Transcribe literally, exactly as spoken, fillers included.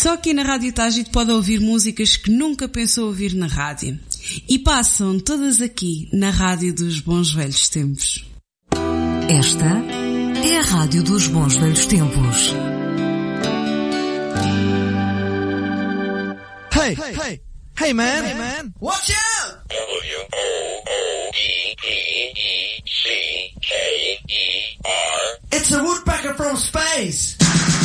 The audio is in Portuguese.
Só aqui na Rádio Tágito pode ouvir músicas que nunca pensou ouvir na rádio. E passam todas aqui na Rádio dos Bons Velhos Tempos. Esta é a Rádio dos Bons Velhos Tempos. Hey, hey, hey, hey man, hey man, watch out! W O O D P E C K E R. It's a woodpecker from space!